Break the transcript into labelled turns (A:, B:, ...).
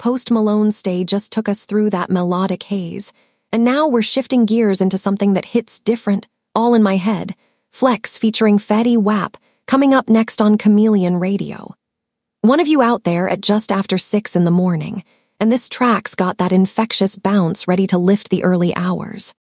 A: Post Malone's stay just took us through that melodic haze, and now we're shifting gears into something that hits different, all in my head. Flex featuring Fetty Wap, coming up next on Chameleon Radio. One of you out there at just after 6 in the morning, and this track's got that infectious bounce ready to lift the early hours.